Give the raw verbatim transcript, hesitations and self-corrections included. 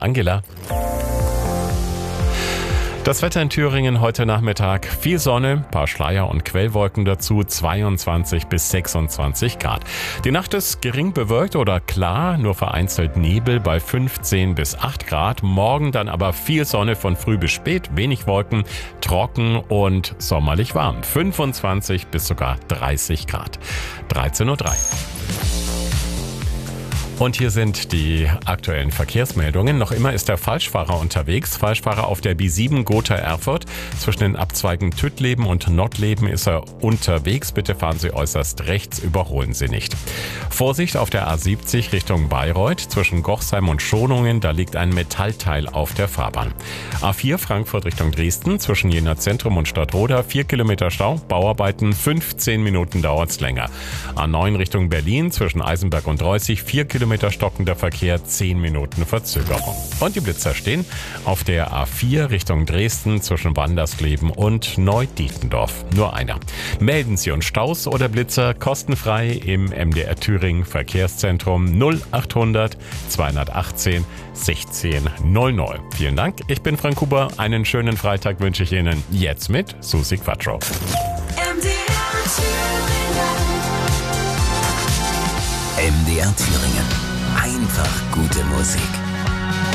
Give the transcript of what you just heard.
Angela. Das Wetter in Thüringen heute Nachmittag. Viel Sonne, paar Schleier und Quellwolken dazu, zweiundzwanzig bis sechsundzwanzig Grad. Die Nacht ist gering bewölkt oder klar, nur vereinzelt Nebel bei fünfzehn bis acht Grad. Morgen dann aber viel Sonne von früh bis spät, wenig Wolken, trocken und sommerlich warm. fünfundzwanzig bis sogar dreißig Grad. dreizehn Uhr drei. Und hier sind die aktuellen Verkehrsmeldungen. Noch immer ist der Falschfahrer unterwegs. Falschfahrer auf der B sieben Gotha-Erfurt. Zwischen den Abzweigen Tüttleben und Nottleben ist er unterwegs. Bitte fahren Sie äußerst rechts, überholen Sie nicht. Vorsicht auf der A siebzig Richtung Bayreuth. Zwischen Gochsheim und Schonungen, da liegt ein Metallteil auf der Fahrbahn. A vier Frankfurt Richtung Dresden. Zwischen Jena Zentrum und Stadtroda vier Kilometer Stau. Bauarbeiten, fünfzehn Minuten dauert's länger. A neun Richtung Berlin. Zwischen Eisenberg und Reußig vier Kilometer stockender Verkehr, zehn Minuten Verzögerung. Und die Blitzer stehen auf der A vier Richtung Dresden zwischen Wandersgleben und Neudietendorf. Nur einer. Melden Sie uns Staus oder Blitzer kostenfrei im M D R Thüringen Verkehrszentrum null achthundert zweihundertachtzehn sechzehn null null. Vielen Dank, ich bin Frank Huber. Einen schönen Freitag wünsche ich Ihnen jetzt mit Susi Quattro. M D R Thüringen. Einfach gute Musik.